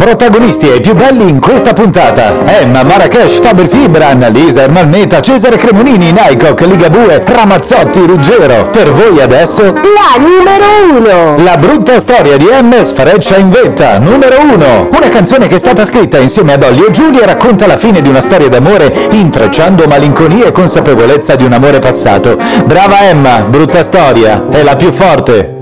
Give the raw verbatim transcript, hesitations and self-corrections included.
Protagonisti e i più belli in questa puntata: Emma, Marrakesh, Faber Fibran, Lisa, Ermalmeta, Cesare Cremonini, Nycock, Ligabue, Ramazzotti, Ruggero. Per voi adesso la numero uno. La brutta storia di M sfreccia in vetta, numero uno. Una canzone che è stata scritta insieme a Dolly e Giulia e racconta la fine di una storia d'amore intrecciando malinconia e consapevolezza di un amore passato. Brava Emma, brutta storia, è la più forte.